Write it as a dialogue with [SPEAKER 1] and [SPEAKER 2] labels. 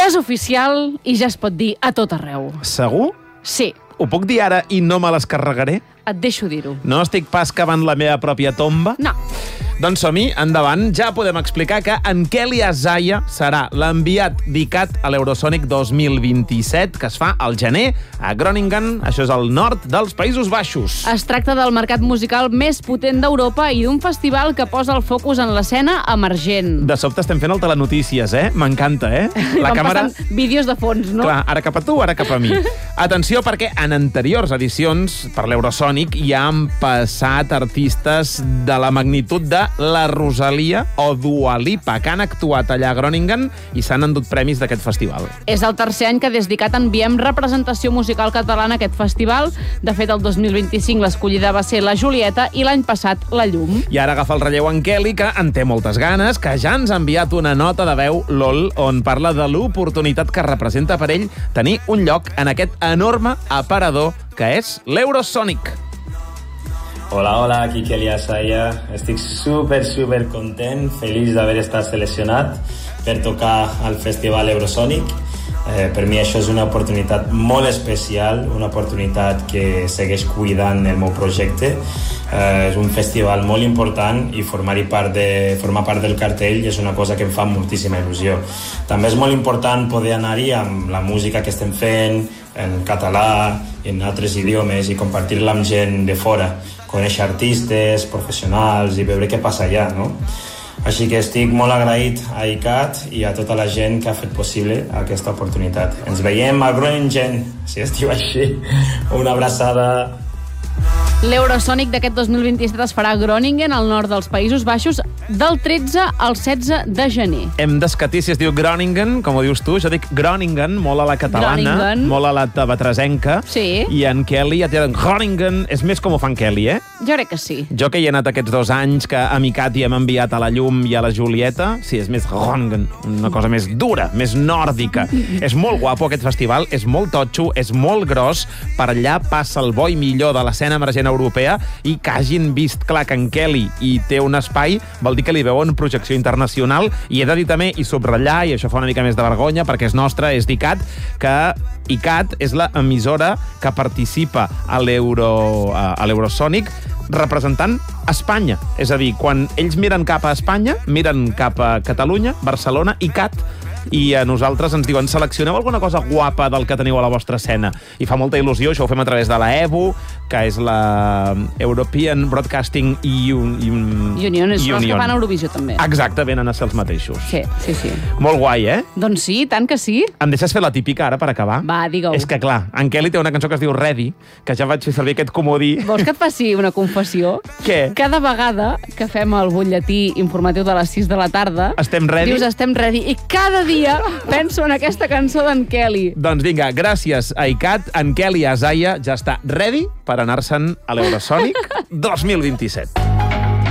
[SPEAKER 1] Ja és oficial i ja es pot dir a tot arreu.
[SPEAKER 2] Segur?
[SPEAKER 1] Sí.
[SPEAKER 2] Ho puc dir ara i no me les carregaré?
[SPEAKER 1] Et deixo dir-ho.
[SPEAKER 2] No estic pas cavant la meva pròpia tomba?
[SPEAKER 1] No.
[SPEAKER 2] Doncs som-hi, endavant. Ja podem explicar que en Kelly Azaya serà l'enviat d'ICAT a l'Eurosonic 2027, que es fa al gener a Groningen, això és al nord dels Països Baixos.
[SPEAKER 1] Es tracta del mercat musical més potent d'Europa i d'un festival que posa el focus en l'escena emergent.
[SPEAKER 2] De sobte estem fent el telenotícies, M'encanta,
[SPEAKER 1] La càmera... Passen vídeos de fons, no?
[SPEAKER 2] Clar, ara cap a tu, ara cap a mi. Atenció, perquè en anteriors edicions per l'Eurosonic ja han passat artistes de la magnitud de la Rosalia o Dua Lipa, que han actuat allà a Groningen i s'han endut premis d'aquest festival.
[SPEAKER 1] És el tercer any que des d'ICAT enviem representació musical catalana a aquest festival. De fet, el 2025 l'escollida va ser la Julieta i l'any passat la Llum.
[SPEAKER 2] I ara agafa el relleu en Kelly, que en té moltes ganes, que ja ens ha enviat una nota de veu, LOL, on parla de l'oportunitat que representa per ell tenir un lloc en aquest enorme aparador que és l'Eurosonic.
[SPEAKER 3] Hola, aquí Kelly Azaya. Estic super content, feliç d'haver estat seleccionat per tocar al Festival Eurosonic. Per mi això és una oportunitat molt especial, una oportunitat que segueix cuidant el meu projecte. És un festival molt important i formar part del cartell és una cosa que em fa moltíssima il·lusió. També és molt important poder anar-hi amb la música que estem fent en català i en altres idiomes i compartir-la amb gent de fora, conèixer artistes, professionals i veure què passa allà, no? Així que estic molt agraït a ICAT i a tota la gent que ha fet possible aquesta oportunitat. Ens veiem a Groningen, si es diu així. Una abraçada.
[SPEAKER 1] L'Eurosonic d'aquest 2027 es farà a Groningen, al nord dels Països Baixos, del 13 al 16 de gener.
[SPEAKER 2] Hem d'escatir si es diu Groningen, com ho dius tu. Jo dic Groningen, molt a la catalana,
[SPEAKER 1] Groningen.
[SPEAKER 2] molt a la tabatresenca.
[SPEAKER 1] Sí.
[SPEAKER 2] I en Kelly ja té Groningen. És més com ho fa en Kelly,
[SPEAKER 1] Jo crec que sí.
[SPEAKER 2] Jo que hi he anat aquests 2 anys, que a ICAT hi hem enviat a la Llum i a la Julieta, sí, és més Groningen, una cosa més dura, més nòrdica. És molt guapo aquest festival, és molt totxo, és molt gros, per allà passa el bo i millor de l'escena emergent europea i que hagin vist clar que en Kelly hi té un espai, vol dir que li veuen projecció internacional. I he de dir també, i subratllar, i això fa una mica més de vergonya perquè és nostra, és d'ICAT, que ICAT és l'emissora que participa a l'Eurosonic representant Espanya. És a dir, quan ells miren cap a Espanya, miren cap a Catalunya, Barcelona, ICAT, i a nosaltres ens diuen seleccioneu alguna cosa guapa del que teniu a la vostra escena. I fa molta il·lusió, això ho fem a través de la EBU, que és la European Broadcasting
[SPEAKER 1] Union. És els que fan a Eurovisió, també.
[SPEAKER 2] Exacte, venen a ser els mateixos.
[SPEAKER 1] Sí.
[SPEAKER 2] Molt guai,
[SPEAKER 1] Doncs sí, tant que sí.
[SPEAKER 2] Em deixes fer la típica ara per acabar?
[SPEAKER 1] Va, digue-ho.
[SPEAKER 2] És que, clar, en Kelly té una cançó que es diu Ready, que ja vaig fer servir aquest comodí.
[SPEAKER 1] Vols que et faci una confessió?
[SPEAKER 2] Què?
[SPEAKER 1] Cada vegada que fem el butlletí informatiu de les 6 de la tarda...
[SPEAKER 2] Estem ready?
[SPEAKER 1] Dius estem ready, i cada dia penso en aquesta cançó d'en Kelly.
[SPEAKER 2] Doncs vinga, gràcies a ICAT, en Kelly Azaya ja està ready per anar-se'n a l'Eurosonic 2027.